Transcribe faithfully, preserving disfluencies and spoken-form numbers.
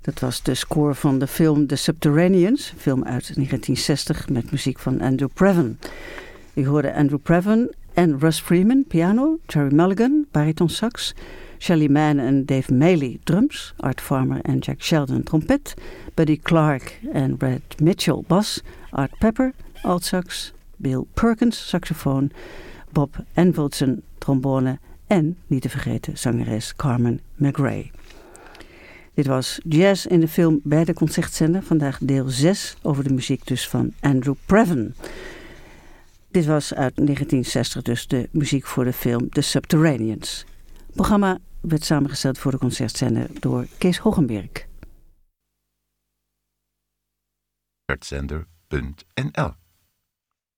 Dat was de score van de film The Subterraneans, een film uit negentien zestig met muziek van Andrew Previn. U hoorde Andrew Previn en Russ Freeman, piano, Jerry Mulligan, bariton sax, Shelly Manne en Dave Maley, drums, Art Farmer en Jack Sheldon, trompet, Buddy Clark en Brad Mitchell, bas, Art Pepper, altsax, Bill Perkins, saxofoon, Bob Envelson, trombone en, niet te vergeten, zangeres Carmen McRae. Dit was Jazz in de film bij de Concertzender, vandaag deel zes over de muziek dus van Andrew Previn. Dit was uit negentien zestig dus de muziek voor de film The Subterraneans. Het programma werd samengesteld voor de Concertzender door Kees Hoggenberg. Concertzender punt n l